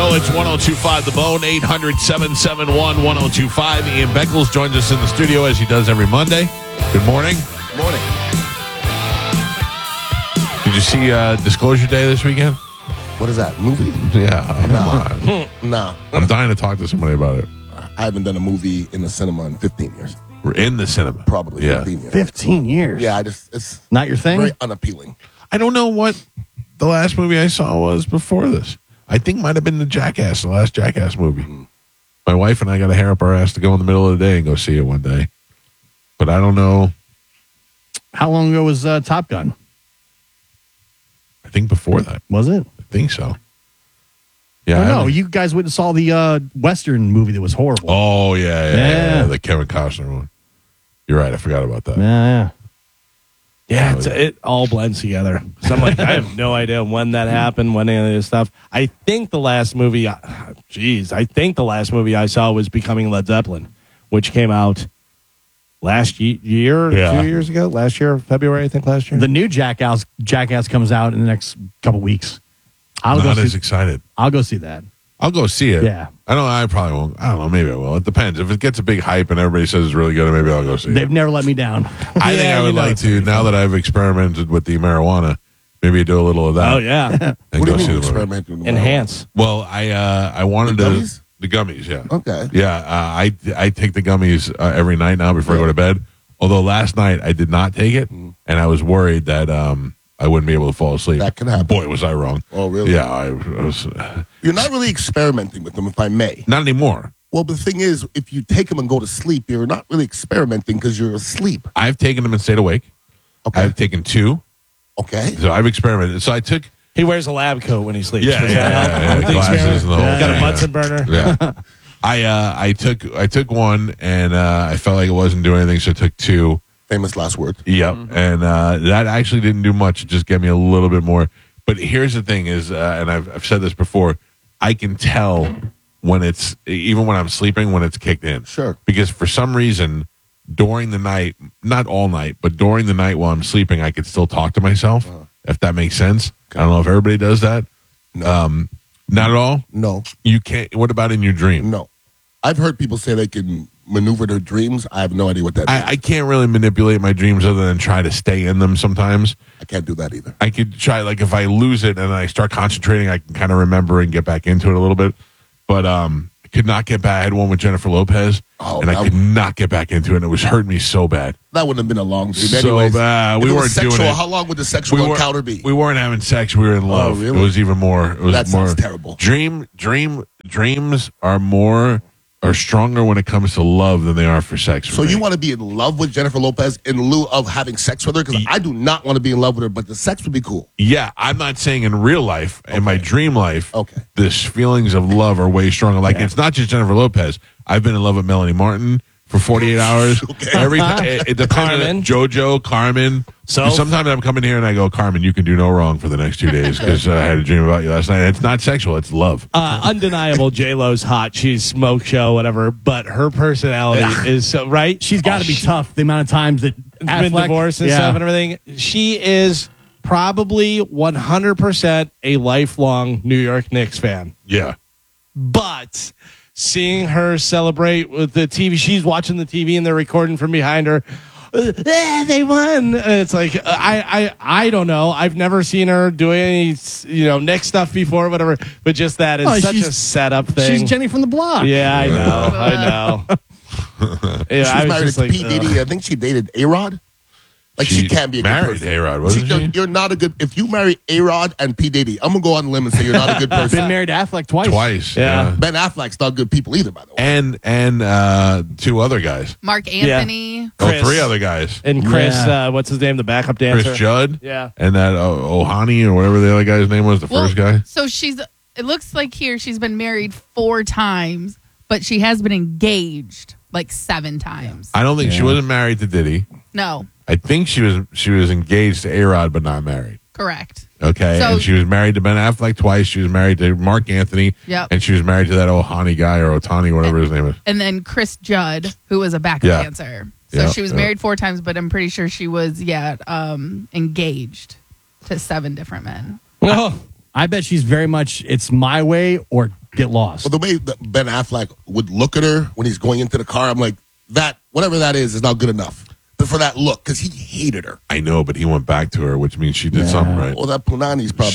show. It's 102.5 The Bone, 800-771-1025. Ian Beckles joins us in the studio as he does every Monday. Good morning. Good morning. Did you see Disclosure Day this weekend? What is that, movie? Yeah. Come on. Nah. I'm dying to talk to somebody about it. I haven't done a movie in the cinema in 15 years. We're in the cinema. Probably Yeah. 15 years. 15 years. Yeah, it's Not your thing? very unappealing. I don't know what the last movie I saw was before this. I think might have been the last Jackass movie. My wife and I got a hair up our ass to go in the middle of the day and go see it one day. But I don't know. How long ago was Top Gun? I think before that. Was it? I think so. Yeah. Oh, I no, don't- you guys went and saw the Western movie that was horrible. Oh, yeah. Yeah. The Kevin Costner one. You're right. I forgot about that. Yeah. Yeah, it all blends together. So I'm like, I have no idea when that happened, when any of this stuff. I think the last movie, I think the last movie I saw was Becoming Led Zeppelin, which came out last year, Yeah. 2 years ago, last year, February, I think last year. The new Jackass comes out in the next couple weeks. I'm not as excited. I'll go see that. I'll go see it. Yeah. I probably won't. I don't know. Maybe I will. It depends. If it gets a big hype and everybody says it's really good, maybe I'll go see it. They've never let me down. I think I would like to, now that I've experimented with the marijuana, maybe do a little of that. Oh, yeah. And What do go you see mean the movie. experimental? Enhance. Well, I wanted The to. gummies? The gummies, yeah. Okay. Yeah, I take the gummies every night now before I go to bed. Although last night I did not take it, and I was worried that I wouldn't be able to fall asleep. That can happen. Boy, was I wrong. Oh, really? Yeah, I was. You're not really experimenting with them, if I may. Not anymore. Well, the thing is, if you take them and go to sleep, you're not really experimenting because you're asleep. I've taken them and stayed awake. Okay. I've taken 2, Okay. so I've experimented. So I took. He wears a lab coat when he sleeps. Yeah, Does that help yeah, with the glasses experiment? and the whole Got a thing, Bunsen burner. Yeah. I took one and I felt like it wasn't doing anything, so I took 2. Famous last word. Yep, and that actually didn't do much. It just gave me a little bit more. But here's the thing: is and I've said this before. I can tell when it's even when I'm sleeping when it's kicked in. Sure. Because for some reason during the night, not all night, but during the night while I'm sleeping, I could still talk to myself. If that makes sense. I don't know if everybody does that. No. Not at all. No. You can't. What about in your dream? No. I've heard people say they can maneuver their dreams. I have no idea what that means. I can't really manipulate my dreams other than try to stay in them sometimes. I can't do that either. I could try, like, if I lose it and I start concentrating, I can kind of remember and get back into it a little bit. But I could not get back. I had one with Jennifer Lopez, and I could not get back into it, and it was hurting me so bad. That wouldn't have been a long dream. So Anyways, bad. if We it was weren't sexual, doing it. How long would the sexual encounter be? We weren't having sex. We were in love. really? It was even more. It was That more sounds terrible. Dreams are stronger when it comes to love than they are for sex. So you want to be in love with Jennifer Lopez in lieu of having sex with her? Because I do not want to be in love with her, but the sex would be cool. Yeah, I'm not saying in real life. In my dream life, Okay. the feelings of love are way stronger. Like, it's not just Jennifer Lopez. I've been in love with Melanie Martin for 48 hours. Okay. It depends. Carmen. JoJo, Carmen. So? Sometimes I'm coming here and I go, Carmen, you can do no wrong for the next 2 days because I had a dream about you last night. It's not sexual. It's love. Undeniable, J-Lo's hot. She's smoke show, whatever. But her personality is so, right? She's got to be tough. The amount of times that been Affleck- divorced and stuff and everything. She is probably 100% a lifelong New York Knicks fan. Yeah. But seeing her celebrate with the TV, she's watching the TV and they're recording from behind her. They won. And it's like I don't know. I've never seen her do any Knicks stuff before, whatever. But just that is such a setup thing. She's Jenny from the block. Yeah, I know. I know. Yeah, She I was was married just to like, P. Diddy. I think she dated A-Rod. Like, she can't be a good married person. A-Rod, wasn't she? You're not a good... If you marry A-Rod and P. Diddy, I'm going to go on a limb and say you're not a good person. Been married to Affleck twice. Twice. Yeah. Ben Affleck's not good people either, by the way. And 2 other guys. Mark Anthony. Chris. 3 other guys. and Chris, Yeah. what's his name? The backup dancer. Chris Judd. Yeah. And that Ohani or whatever the other guy's name was, the first guy. So it looks like here she's been married 4 times, but she has been engaged like 7 times. I don't think she wasn't married to Diddy. No, I think she was engaged to A-Rod, but not married. correct. Okay, So- and she was married to Ben Affleck twice. She was married to Mark Anthony. Yep. And she was married to that Ohani guy or Otani, whatever his name is. And then Chris Judd, who was a backup Yeah. dancer. So Yeah, she was yeah. married 4 times, but I'm pretty sure she was, engaged to 7 different men. Oh, I bet she's very much, it's my way or get lost. Well, the way that Ben Affleck would look at her when he's going into the car, I'm like, that, whatever that is not good enough. But for that look, because he hated her. I know, but he went back to her, which means she did something right. Well, that Punani's probably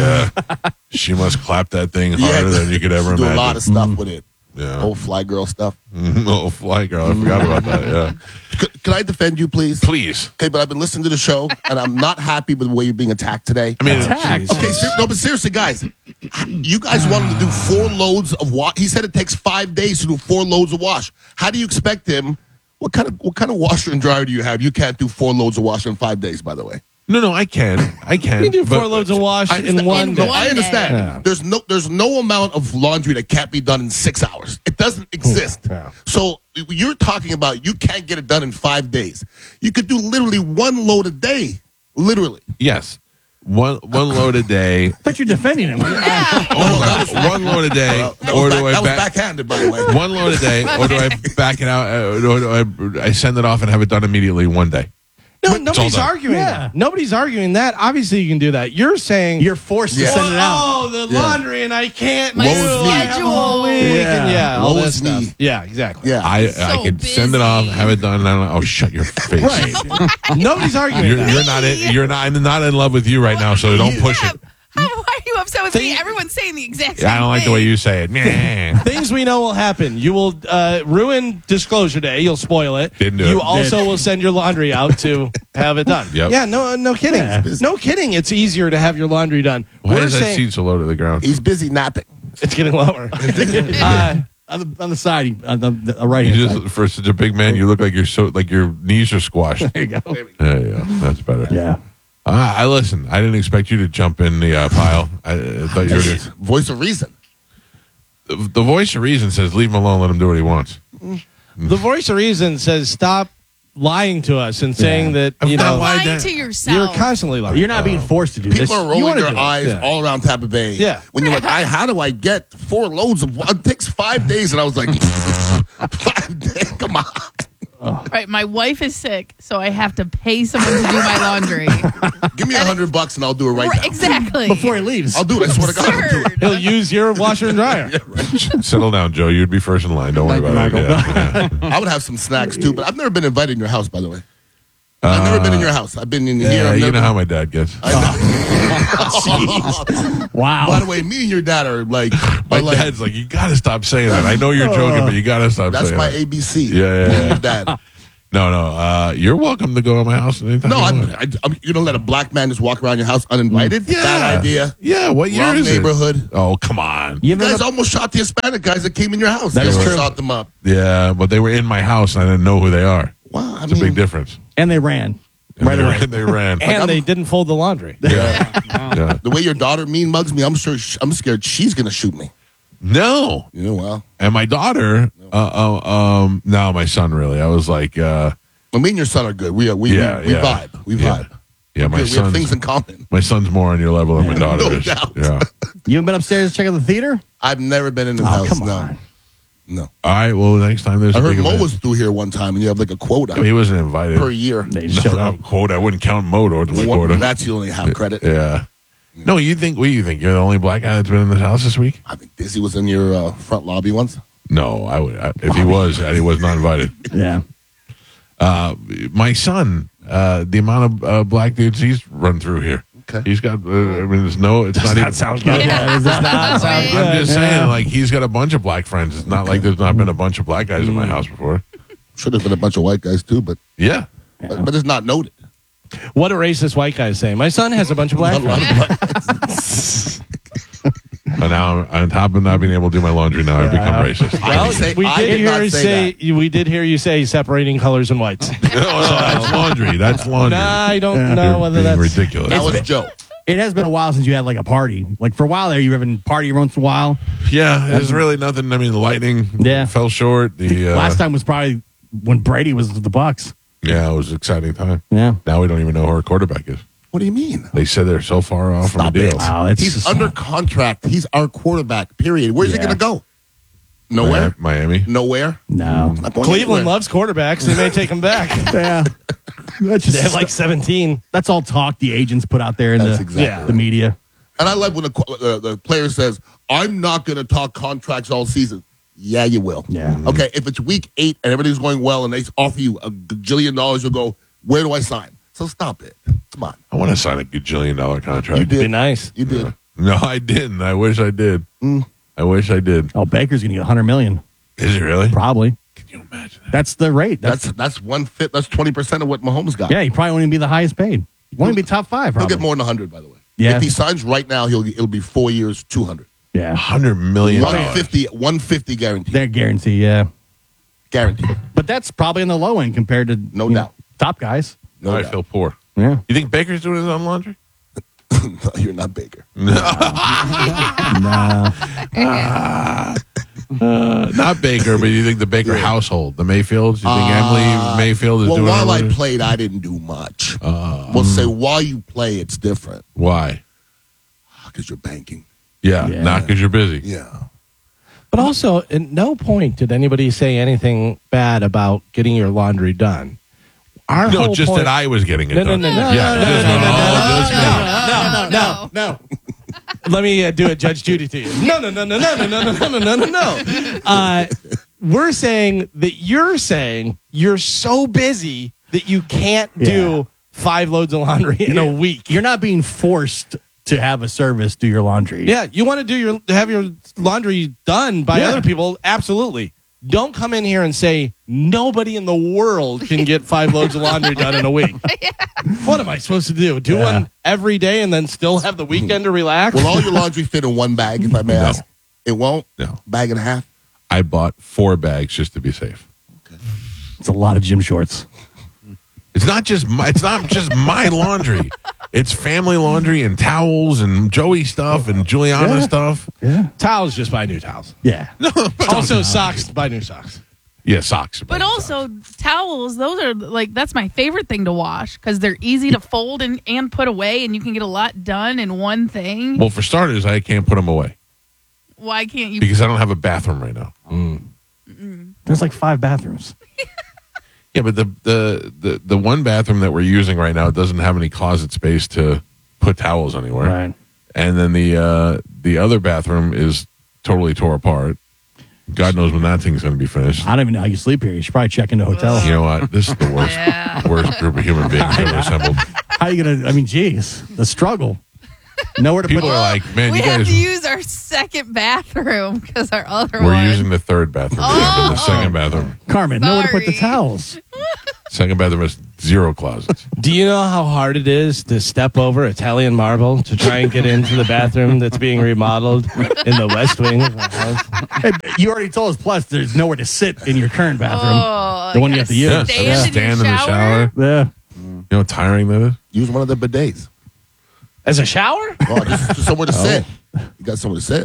She must clap that thing harder than you could ever do imagine. a lot of stuff with it. Yeah. Old fly girl stuff. Oh, fly girl. I forgot about that. Yeah. Can I defend you, please? Please. Okay, but I've been listening to the show, and I'm not happy with the way you're being attacked today. I mean, Attacked? Okay, no, but seriously, guys, you guys wanted to do 4 loads of wash. He said it takes 5 days to do 4 loads of wash. How do you expect him? What kind of washer and dryer do you have? You can't do 4 loads of wash in 5 days, by the way. no, I can. You do 4 but- loads of wash I in one In day. one I understand. Yeah. There's no amount of laundry that can't be done in 6 hours. It doesn't exist. Yeah. So you're talking about you can't get it done in 5 days. You could do literally 1 load a day. Literally. Yes. One load a day. I thought you were defending him. One load a day. That Or was, do I that was back? backhanded, by the way. One load a day, or do I back it out? Or do I send it off and have it done immediately one day? No, all nobody's done. arguing Yeah. that. Nobody's arguing that. Obviously, you can do that. You're saying You're forced to Yeah. send it out. Oh, the laundry, and I can't. My do. Woe is me. I have a whole week. Yeah. And yeah, all Woe this is me. stuff. Yeah, exactly. Yeah. I So could send it off, busy. have it done, and I don't know. Oh, shut your face! Right. Nobody's arguing You're, that. you're not. You're not. I'm not in love with you right now, so don't push it. Why are you upset with me? Think- Everyone's saying the exact same I don't like the way you say it. Meh. Things we know will happen. You will ruin disclosure day. You'll spoil it. Didn't do you it. also will send your laundry out to have it done. Yep. Yeah, no kidding. Yeah. No kidding. It's easier to have your laundry done. Why We're is that saying seat so low to the ground? He's busy napping. it's getting lower. On the side, on the right You hand just, for such a big man, you look like your knees are squashed. side. There you go. There you go. That's better. Yeah. I listen. I didn't expect you to jump in the pile. I thought you were Voice of reason. the voice of reason says, "Leave him alone. Let him do what he wants." The voice of reason says stop lying to us and saying that I've you not know lied. Lying to you're yourself. constantly lying. You're not being forced to do this. People are You rolling wanna their do it. eyes Yeah. all around Tampa Bay. Yeah. When you're like, how do I get 4 loads of? It takes 5 days, and I was like, 5 days. Come on. Right, my wife is sick, so I have to pay someone to do my laundry. Give me $100 and I'll do it right now. Exactly. Before he leaves. I'll do it. I swear to God, I'll do it. Absurd. He'll use your washer and dryer. Settle down, Joe. You'd be first in line. Don't worry about it. Yeah. I would have some snacks too, but I've never been invited in your house, by the way. I've never been in your house. I've been in here. Yeah, I've you never- know how my dad gets. Wow. By the way, me and your dad are like, My are like dad's like, you got to stop saying that. I know you're joking, but you got to stop that's saying my that. ABC. Yeah. Me and your dad. No. You're welcome to go to my house anytime. No, you want. I'm you don't let a black man just walk around your house uninvited. Yeah. Bad idea. Yeah. What year Wrong is neighborhood. it? Oh, come on. You You ever guys almost shot the Hispanic guys that came in your house. That You is almost true. Shot them up. Yeah, but they were in my house and I didn't know who they are. Wow, I It's a mean, big difference. and they ran. And Right they, away. ran, they ran. And they didn't fold the laundry. Yeah. the way your daughter mean mugs me, I'm scared she's gonna shoot me. No. You know, well, And my daughter, no, my son really. I was like, well, me and your son are good. We Yeah, vibe. We yeah. vibe. yeah, my we have son's things in common. my son's more on your level than my daughter No is. doubt. Yeah. You haven't been upstairs to check out the theater? I've never been in the Oh, house. come no, on. no. All right. Well, next time there's I a heard big Mo event. was through here one time, and you have like a quota He wasn't invited. per year. They just showed up. Quote. I wouldn't count Mo towards my One- quota. That's you only have credit. Yeah. No, you think? What do you think? You're the only black guy that's been in this house this week? I think Dizzy was in your front lobby once. No, I would. If he was not invited. Yeah. My son, the amount of black dudes he's run through here. Okay. He's got. I mean, it's not even. Sounds good. Yeah, does not sound I'm good. just saying, Yeah. like he's got a bunch of black friends. It's not like there's not been a bunch of black guys in my house before. Should have been a bunch of white guys too, but Yeah. it's not noted. What do racist white guys say? My son has a bunch of black A lot friends. of black- But now, on top of not being able to do my laundry, now I've become racist. I didn't say- we I did did hear not you say say we did hear you say separating colors and whites. No, that's laundry. That's laundry. Nah, I don't Yeah. know You're whether being that's ridiculous. That was Joe. It has been a while since you had like a party. Like for a while there, you were having a party once in a while. Yeah, there's really nothing. I mean, the lightning Yeah. fell short. The Last time was probably when Brady was with the Bucks. yeah, it was an exciting time. Yeah. Now we don't even know who our quarterback is. What do you mean? They said they're so far off from Stop the deal. it. Wow, it's He's just- under contract. He's our quarterback. Period. Where's he Yeah. going to go? Nowhere. Miami. Nowhere. No. Not going Cleveland anywhere. loves quarterbacks. They may take them back. Yeah. That's They have just like 17. that's all talk the agents put out there in That's the exactly the media. And I like when the player says, I'm not going to talk contracts all season. Yeah, you will. Yeah. Okay, if it's week 8 and everything's going well and they offer you $1 gajillion, you'll go, where do I sign? So stop it. Come on. I want to sign a $1 gajillion contract. You did. Be nice. You did. No, I didn't. I wish I did. I wish I did. Oh, Baker's going to get $100 million. Is it really? Probably. Can you imagine that? That's the rate. That's 1/5. That's 20% of what Mahomes got. Yeah, he probably won't even be the highest paid. He won't even be top 5. He'll Probably. get more than 100, by the way. Yeah. If he signs right now, it'll be 4 years, 200. Yeah. $100 million. 150 guaranteed. They're guaranteed, yeah. Guaranteed. But that's probably on the low end compared to No you know, doubt. top guys. No I doubt. feel poor. Yeah. You think Baker's doing his own laundry? No, you're not Baker. Not Baker, but you think the Baker household, the Mayfields? You think Emily Mayfield is Well, doing her while I laundry? played, I didn't do much. We'll say while you play, it's different Why? because you're banking. Yeah, Yeah. not because you're busy. Yeah. But also, at no point did anybody say anything bad about getting your laundry done. Our No, whole just point- that I was getting it No, no, done. no, no, Yeah, no, just- no, no, oh, just me. No. Let me do it, Judge Judy, to you. No, no, no, no, no, no, no, no, no, no, no. We're saying that you're saying you're so busy that you can't do 5 loads of laundry in a week. You're not being forced to have a service do your laundry. Yeah, you want to have your laundry done by Yeah. other people? Absolutely. Don't come in here and say nobody in the world can get 5 loads of laundry done in a week. What am I supposed to do? Do one every day and then still have the weekend to relax? Will all your laundry fit in one bag, if I may ask? It won't? No. Bag and a half? I bought 4 bags just to be safe. It's a lot of gym shorts. It's not just my laundry. It's family laundry and towels and Joey stuff and Juliana Yeah. stuff. Yeah. Towels, just buy new towels. Yeah. Also, socks, buy new socks. Yeah, socks. But also towels, those are like that's my favorite thing to wash because they're easy to fold and put away, and you can get a lot done in one thing. Well, for starters, I can't put them away Why can't you? because I don't have a bathroom right now. There's like 5 bathrooms. Yeah, but the one bathroom that we're using right now doesn't have any closet space to put towels anywhere. Right. And then the other bathroom is totally tore apart. God knows when that thing's going to be finished. I don't even know how you sleep here. You should probably check into a hotel. You know what? This is the worst, Yeah. worst group of human beings ever assembled. How you going to, I mean, geez, the struggle. Nowhere to People put are like, man, we you have guys, to use our second bathroom because our other we're one. using the third bathroom. Oh. The second bathroom. Carmen, nowhere to put the Sorry. towels. Second bathroom has 0 closets. Do you know how hard it is to step over Italian marble to try and get into the bathroom that's being remodeled in the West Wing of our house? Hey, you already told us, plus, there's nowhere to sit in your current bathroom. Oh, The one you have to use. Yeah, Stand so in your stand in the shower. Yeah. You know how tiring that is? Use one of the bidets. As a shower? Oh, just somewhere to sit. You got somewhere to sit.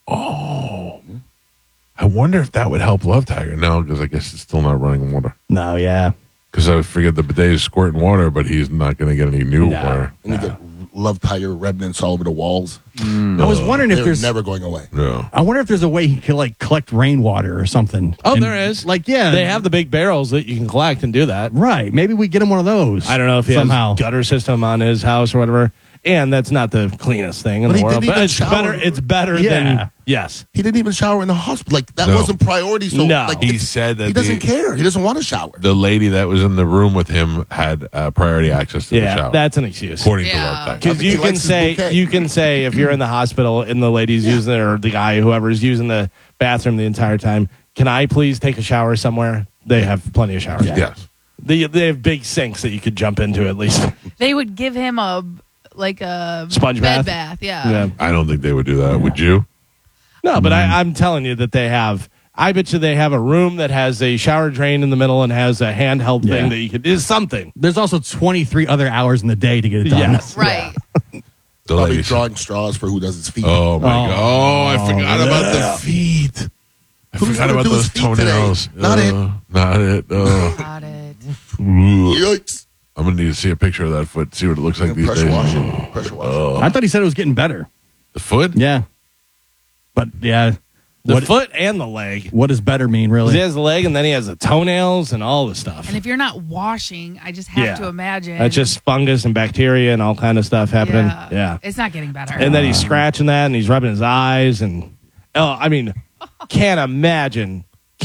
I wonder if that would help Love Tiger. No, because I guess it's still not running water. No, yeah. Because I figured the bidet is squirting water, but he's not going to get any new No. water. And you get Love Tiger remnants all over the walls. I was wondering if They're there's. never going away. No. I wonder if there's a way he could like collect rainwater or something. Oh, And, there is. Like, yeah, They have the big barrels that you can collect and do that. right. Maybe we get him one of those. I don't know if he somehow. has gutter system on his house or whatever. And that's not the cleanest thing in But the he world. didn't But even it's shower. better. It's better Yeah. than yes. He didn't even shower in the hospital. Like, that No. wasn't priority. So, No. like, He it's- said that he doesn't care. He doesn't want to shower. the lady that was in the room with him had priority access to the Yeah, shower. that's an excuse. according Yeah. to Love Tiger. I Because think he you can likes his say bouquet. if you're in the hospital and the lady's using it or the guy whoever's using the bathroom the entire time, can I please take a shower somewhere? They have plenty of showers. Yes. They have big sinks that you could jump into at least. They would give him a Sponge bed bath? Yeah. Yeah. I don't think they would do that. Would you? No, but I'm telling you that they have. I bet you they have a room that has a shower drain in the middle and has a handheld Yeah. thing that you could is something. There's also 23 other hours in the day to get it done. Yes. Right. The Probably ladies. drawing straws for who does his feet. Oh my Oh. god! Oh, I forgot about the feet. I Who's forgot gonna about do those his feet today? toenails. Not it. Not it. Got it. Yikes. I'm gonna need to see a picture of that foot. See what it looks like these Pressure days. wash it. Pressure wash it. I thought he said it was getting better. The foot? Yeah. But yeah, The What- foot and the leg. What does better mean, He really? has the leg, and then he has the toenails and all the stuff. And if you're not washing, I just have Yeah. to imagine. That's just fungus and bacteria and all kind of stuff happening. Yeah. It's not getting better. And then he's scratching that, and he's rubbing his eyes, and I mean, can't imagine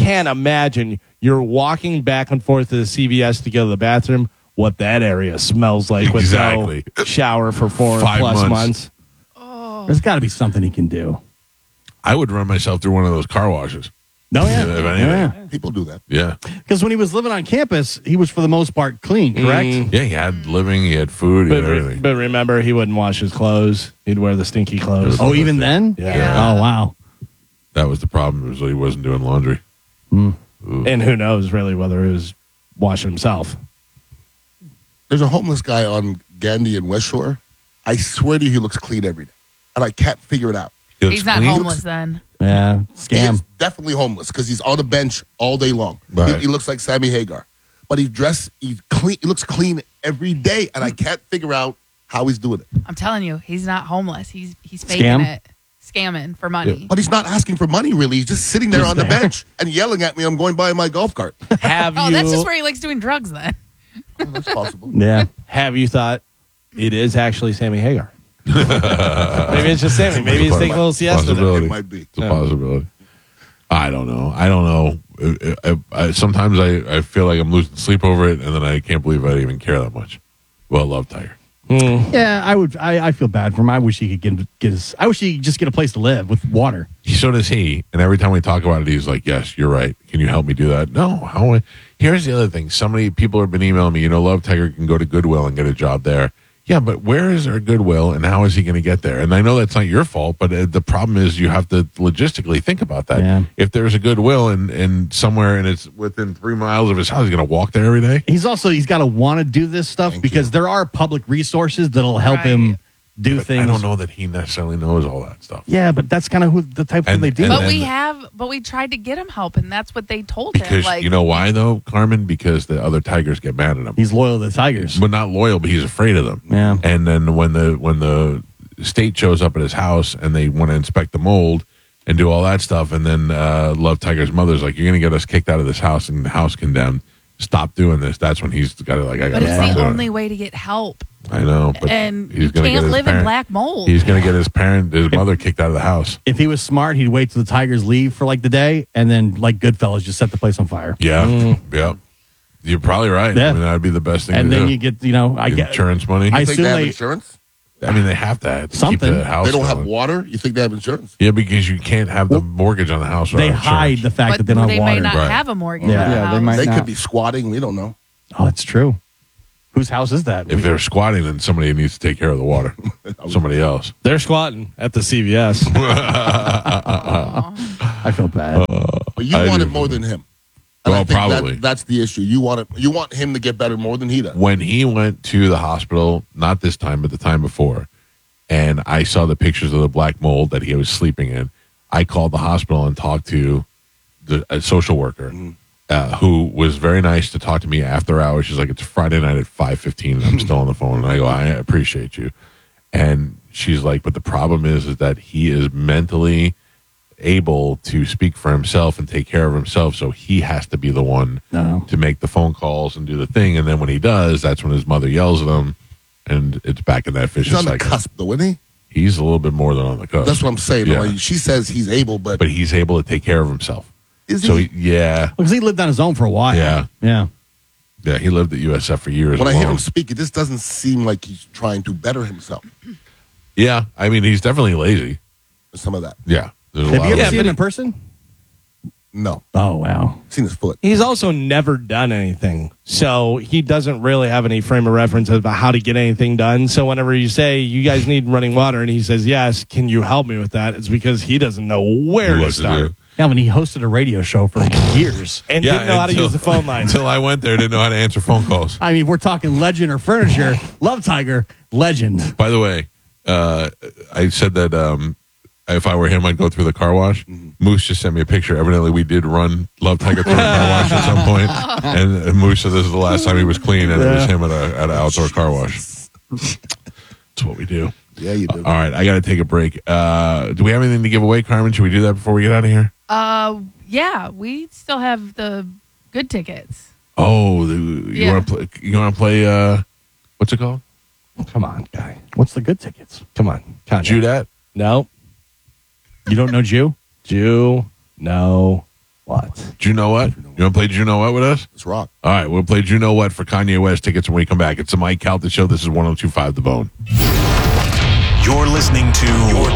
you're walking back and forth to the CVS to go to the bathroom. What that area smells like with Exactly. no shower for 4+ 5 months. There's got to be something he can do. I would run myself through one of those car washes. No, Yeah, if anything. People do that. Yeah. Because when he was living on campus, he was for the most part clean, correct? Yeah, he had living, he had food, he had everything. But remember, he wouldn't wash his clothes. He'd wear the stinky clothes. Oh, even then? Yeah. Oh, wow. That was the problem, was that he wasn't doing laundry. And who knows really whether he was washing himself. There's a homeless guy on Gandhi and West Shore. I swear to you, he looks clean every day. And I can't figure it out. He looks He's not clean. homeless then. Yeah. He Scam. is definitely homeless because he's on a bench all day long. Right. He looks like Sammy Hagar. But he's clean. He looks clean every day. And I can't figure out how he's doing it. I'm telling you, he's not homeless. He's faking Scam? it, scamming for money. But he's not asking for money, really. He's just sitting there on the bench and yelling at me. I'm going by in my golf cart. Have Oh, you that's just where he likes doing drugs then. That's possible. Yeah. have you thought it is actually Sammy Hagar? Maybe it's just Sammy. Maybe he's taking a little siesta. there. Possibility. It might be. It's a possibility. I don't know. Sometimes I feel like I'm losing sleep over it, and then I can't believe I even care that much. Well, love Tiger. Yeah, I feel bad for him. I wish he could get his. I wish he could just get a place to live with water. So does he. And every time we talk about it, he's like, "Yes, you're right. Can you help me do that?" No. How? Here's the other thing. People have been emailing me. Love Tiger can go to Goodwill and get a job there. Yeah, but where is our Goodwill, and how is he going to get there? And I know that's not your fault, but the problem is you have to logistically think about that. Yeah. If there's a Goodwill and somewhere and it's within 3 miles of his house, he's going to walk there every day. He's got to want to do this stuff because there are public resources that'll help him do But things. I don't know that he necessarily knows all that stuff. Yeah, but that's kind of the type of thing And- they do. and- But we tried to get him help, and that's what they told Because him. Like, you know why though, Carmen? Because the other Tigers get mad at him. He's loyal to the Tigers. But not loyal, but he's afraid of them. Yeah. And then when the state shows up at his house and they want to inspect the mold and do all that stuff, and then Love Tiger's mother's like, "You're going to get us kicked out of this house and the house condemned. Stop doing this." That's when he's got to I got but to it's stop the doing only it. way to get help, I know, but and he's you gonna get can't his live in parent- black mold. He's going to get his mother kicked out of the house. If he was smart, he'd wait till the Tigers leave for like the day, and then like Goodfellas, just set the place on fire. Yeah, yeah. You're probably right. Yeah. I mean, that'd be the best thing And to then do. you get, I Get get insurance money. I You think assume they have they- insurance? I mean, they have to keep Something. the house They don't have going. water? You think they have insurance? Yeah, because you can't have the mortgage on the house. they without hide insurance. the fact but that they don't have may water. not Right. have a mortgage. Yeah. on the Yeah, they house. might They not. could be squatting. We don't know. Oh, that's true. Whose house is that? If they're squatting, then somebody needs to take care of the water. Somebody else. They're squatting at the CVS. I feel bad. But you I want do. it more than him. And Well, I think probably. that's the issue. You want him to get better more than he does. When he went to the hospital, not this time, but the time before, and I saw the pictures of the black mold that he was sleeping in, I called the hospital and talked to a social worker who was very nice to talk to me after hours. She's like, "It's Friday night at 5:15, and I'm still on the phone." And I go, "I appreciate you." And she's like, "But the problem is that he is mentally able to speak for himself and take care of himself, so he has to be the one to make the phone calls and do the thing. And then when he does, that's when his mother yells at him, and it's back in that vicious He's on the cycle. cusp, though, isn't he? He's a little bit more than on the cusp. That's what I'm saying. Yeah. Like, she says he's able, but But he's able to take care of himself. is So he? yeah, Because he lived on his own for a while. Yeah. Yeah. he lived at USF for years. When I hear alone. him speak, it just doesn't seem like he's trying to better himself. Yeah, I mean, he's definitely lazy. Some of that. Yeah, there's a Have lot you of ever it. seen him in person? No. Oh, wow. Seen his foot. He's also never done anything. So he doesn't really have any frame of reference about how to get anything done. So whenever you say, "You guys need running water," and he says, "Yes, can you help me with that?" It's because he doesn't know where to What to start. do. Yeah, when he hosted a radio show for years. And Yeah, didn't know how to until- use the phone line. Until I went there, didn't know how to answer phone calls. I mean, we're talking legend or furniture. Love Tiger, legend. By the way, I said that if I were him, I'd go through the car wash. Moose just sent me a picture. Evidently, we did run Love Tiger through the car wash at some point. And Moose said this is the last time he was clean, and it was him at an outdoor car wash. That's what we do. Yeah, you do. All right, I got to take a break. Do we have anything to give away, Carmen? Should we do that before we get out of here? Yeah, we still have the good tickets. Oh, you want to play? You want to play? What's it called? Come on, guy. What's the good tickets? Come on. Jew that? No. You don't know Jew? Jew. No. What? Do you know what? You want to play Do you know what with us? Let's rock. All right, we'll play Do you know what for Kanye West tickets when we come back. It's the Mike Calta Show. This is 102.5 The Bone. You're listening to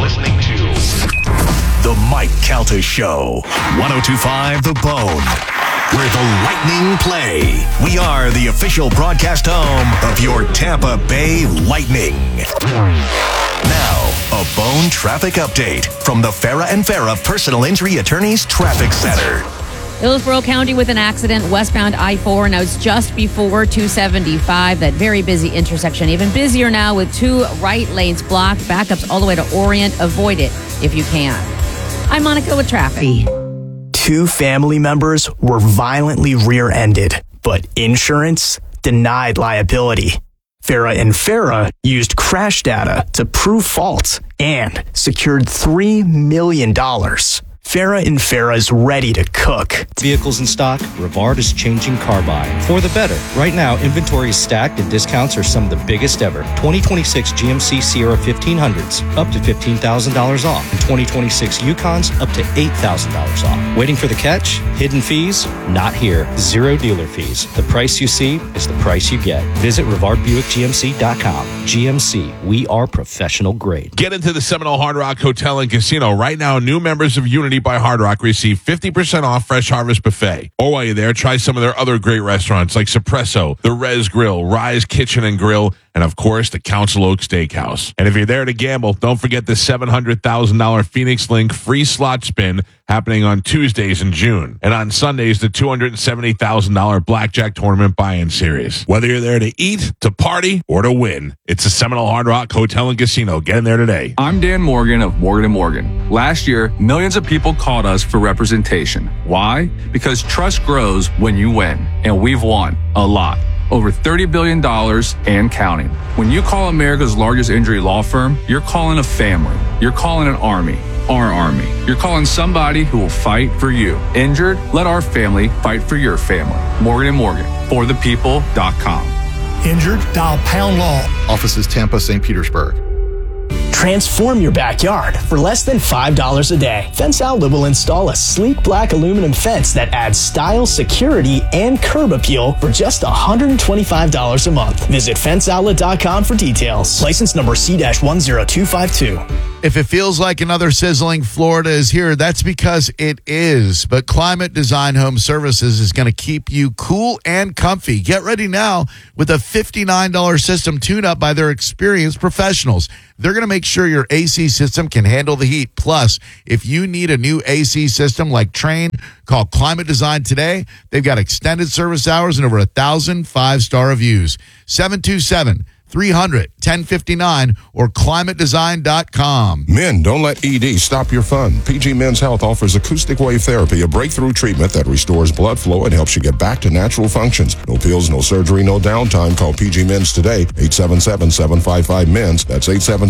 The Mike Calta Show. 102.5 The Bone, where the Lightning play. We are the official broadcast home of your Tampa Bay Lightning. Now, a Bone traffic update from the Farah and Farah Personal Injury Attorneys Traffic Center. Hillsborough County with an accident westbound I-4. Now it's just before 275, that very busy intersection. Even busier now with 2 right lanes blocked. Backups all the way to Orient. Avoid it if you can. I'm Monica with traffic. 2 family members were violently rear-ended, but insurance denied liability. Farah and Farah used crash data to prove fault and secured $3 million. Farah and Farah is ready to cook. Vehicles in stock, Rivard is changing car buying for the better. Right now, inventory is stacked and discounts are some of the biggest ever. 2026 GMC Sierra 1500s, up to $15,000 off. And 2026 Yukons, up to $8,000 off. Waiting for the catch? Hidden fees? Not here. 0 dealer fees. The price you see is the price you get. Visit RivardBuickGMC.com. GMC, we are professional grade. Get into the Seminole Hard Rock Hotel and Casino. Right now, new members of Unity by Hard Rock receive 50% off Fresh Harvest Buffet. Or while you're there, try some of their other great restaurants like Suppresso, the Res Grill, Rise Kitchen and Grill, and of course, the Council Oak Steakhouse. And if you're there to gamble, don't forget the $700,000 Phoenix Link free slot spin happening on Tuesdays in June. And on Sundays, the $270,000 Blackjack Tournament buy-in series. Whether you're there to eat, to party, or to win, it's the Seminole Hard Rock Hotel and Casino. Get in there today. I'm Dan Morgan of Morgan & Morgan. Last year, millions of people called us for representation. Why? Because trust grows when you win. And we've won a lot. Over $30 billion and counting. When you call America's largest injury law firm, you're calling a family. You're calling an army. Our army. You're calling somebody who will fight for you. Injured? Let our family fight for your family. Morgan & Morgan. ForThePeople.com. Injured? Dial Pound Law. Offices Tampa, St. Petersburg. Transform your backyard for less than $5 a day. Fence Outlet will install a sleek black aluminum fence that adds style, security, and curb appeal for just $125 a month. Visit fenceoutlet.com for details. License number C-10252. If it feels like another sizzling Florida is here, that's because it is. But Climate Design Home Services is going to keep you cool and comfy. Get ready now with a $59 system tune-up by their experienced professionals. They're going to make sure your AC system can handle the heat. Plus, if you need a new AC system like Trane, call Climate Design today. They've got extended service hours and over 1,000 5-star reviews. 727-300-1059 or climatedesign.com. Men, don't let ED stop your fun. PG Men's Health offers acoustic wave therapy, a breakthrough treatment that restores blood flow and helps you get back to natural functions. No pills, no surgery, no downtime. Call PG Men's today, 877-755-MENS. That's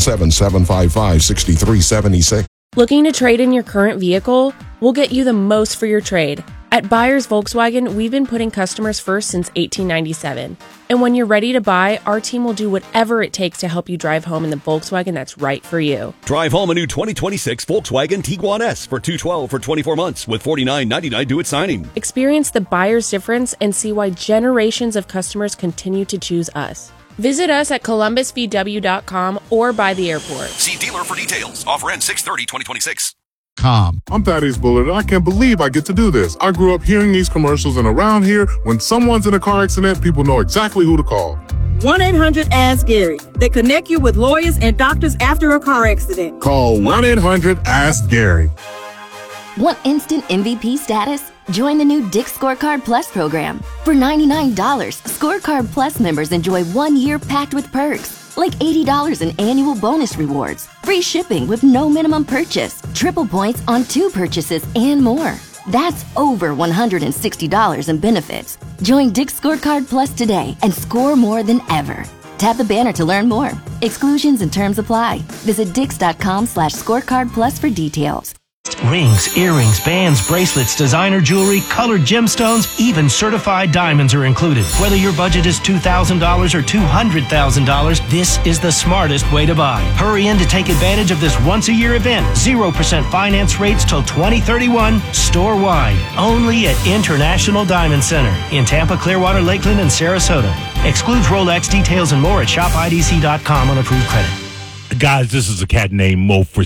877-755-6376. Looking to trade in your current vehicle? We'll get you the most for your trade. At Buyers Volkswagen, we've been putting customers first since 1897. And when you're ready to buy, our team will do whatever it takes to help you drive home in the Volkswagen that's right for you. Drive home a new 2026 Volkswagen Tiguan S for $212 for 24 months with $49.99 due at signing. Experience the buyer's difference and see why generations of customers continue to choose us. Visit us at columbusvw.com or by the airport. See dealer for details. Offer ends 6/30/2026. I'm Thaddeus Bullard, and I can't believe I get to do this. I grew up hearing these commercials, and around here, when someone's in a car accident, people know exactly who to call. 1-800-ASK-GARY. They connect you with lawyers and doctors after a car accident. Call 1-800-ASK-GARY. Want instant MVP status? Join the new Dick's Scorecard Plus program. For $99, Scorecard Plus members enjoy 1 year packed with perks, like $80 in annual bonus rewards, free shipping with no minimum purchase, triple points on 2 purchases, and more. That's over $160 in benefits. Join Dick's Scorecard Plus today and score more than ever. Tap the banner to learn more. Exclusions and terms apply. Visit Dix.com/scorecard+ for details. Rings, earrings, bands, bracelets, designer jewelry, colored gemstones, even certified diamonds are included. Whether your budget is $2,000 or $200,000, this is the smartest way to buy. Hurry in to take advantage of this once-a-year event. 0% finance rates till 2031, store-wide. Only at International Diamond Center in Tampa, Clearwater, Lakeland, and Sarasota. Excludes Rolex. Details and more at shopidc.com on approved credit. Guys, this is a cat named Mo for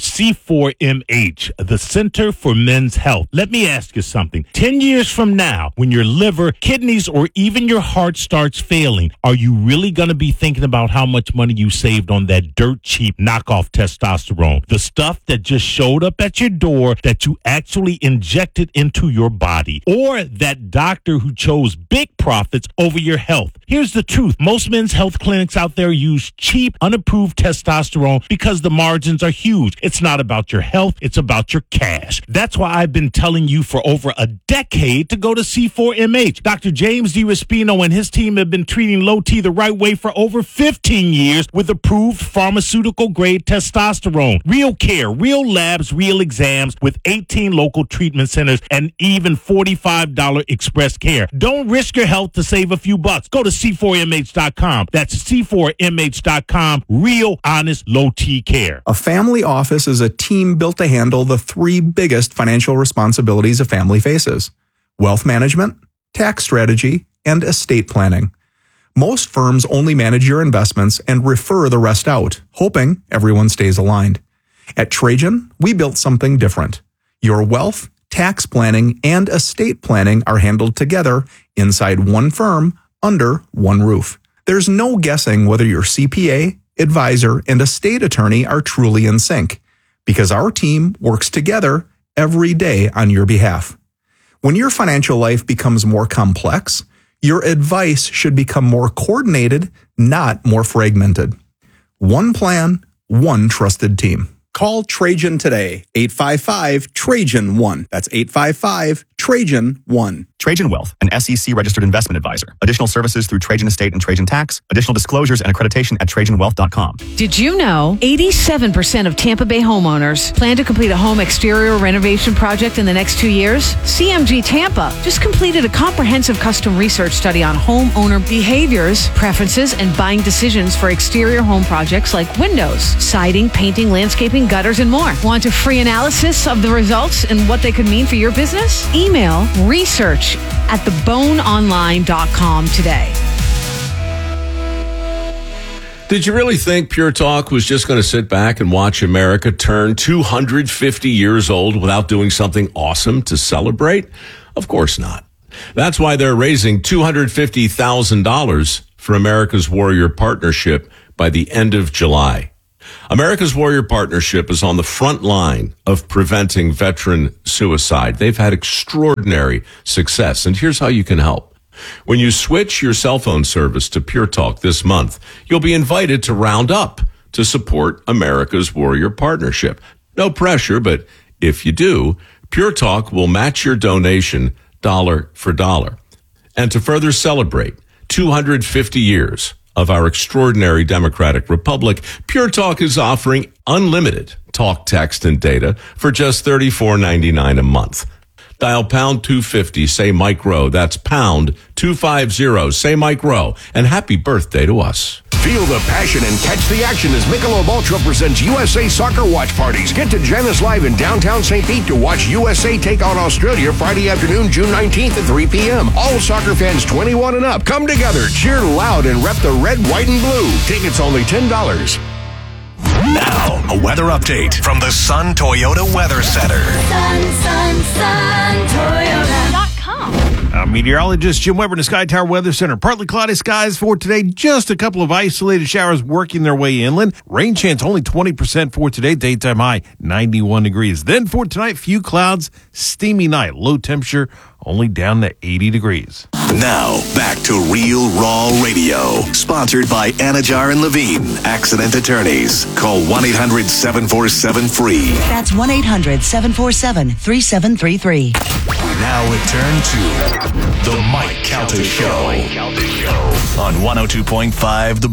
C4MH, the Center for Men's Health. Let me ask you something. 10 years from now, when your liver, kidneys, or even your heart starts failing, are you really going to be thinking about how much money you saved on that dirt cheap knockoff testosterone? The stuff that just showed up at your door that you actually injected into your body, or that doctor who chose big profits over your health. Here's the truth. Most men's health clinics out there use cheap, unapproved testosterone because the margins are huge. It's not about your health. It's about your cash. That's why I've been telling you for over a decade to go to C4MH. Dr. James DiRespino and his team have been treating low T the right way for over 15 years with approved pharmaceutical-grade testosterone. Real care, real labs, real exams with 18 local treatment centers and even $45 express care. Don't risk your health to save a few bucks. Go to C4MH.com. That's C4MH.com. Real, honest, low T care. A family office is a team built to handle the three biggest financial responsibilities a family faces: wealth management, tax strategy, and estate planning. Most firms only manage your investments and refer the rest out, hoping everyone stays aligned. At Trajan, we built something different. Your wealth, tax planning, and estate planning are handled together inside one firm under one roof. There's no guessing whether your CPA, advisor, and estate attorney are truly in sync, because our team works together every day on your behalf. When your financial life becomes more complex, your advice should become more coordinated, not more fragmented. One plan, one trusted team. Call Trajan today, 855-TRAJAN-1. That's 855-TRAJAN-1. Trajan Wealth, an SEC-registered investment advisor. Additional services through Trajan Estate and Trajan Tax. Additional disclosures and accreditation at TrajanWealth.com. Did you know 87% of Tampa Bay homeowners plan to complete a home exterior renovation project in the next 2 years? CMG Tampa just completed a comprehensive custom research study on homeowner behaviors, preferences, and buying decisions for exterior home projects like windows, siding, painting, landscaping, gutters, and more. Want a free analysis of the results and what they could mean for your business? Email research@theboneonline.com today. Did you really think Pure Talk was just going to sit back and watch America turn 250 years old without doing something awesome to celebrate? Of course not. That's why they're raising $250,000 for America's Warrior Partnership by the end of July. America's Warrior Partnership is on the front line of preventing veteran suicide. They've had extraordinary success, and here's how you can help. When you switch your cell phone service to Pure Talk this month, you'll be invited to round up to support America's Warrior Partnership. No pressure, but if you do, Pure Talk will match your donation dollar for dollar. And to further celebrate 250 years of our extraordinary democratic republic, Pure Talk is offering unlimited talk, text, and data for just $34.99 a month. Dial pound 250, say Mike Rowe. That's pound 250, say Mike Rowe. And happy birthday to us. Feel the passion and catch the action as Michelob Ultra presents USA Soccer Watch Parties. Get to Janice Live in downtown St. Pete to watch USA take on Australia Friday afternoon, June 19th at 3 p.m. All soccer fans 21 and up. Come together, cheer loud, and rep the red, white, and blue. Tickets only $10. Now, a weather update from the Sun Toyota Weather Center. Sun Toyota.com. Meteorologist Jim Weber in the Sky Tower Weather Center. Partly cloudy skies for today. Just a couple of isolated showers working their way inland. Rain chance only 20% for today. Daytime high 91 degrees. Then for tonight, few clouds, steamy night. Low temperature only down to 80 degrees. Now, back to Real Raw Radio. Sponsored by Anajar and Levine, accident attorneys. Call 1-800-747-FREE. That's 1-800-747-3733. We now return to The Mike Calta Show on 102.5 The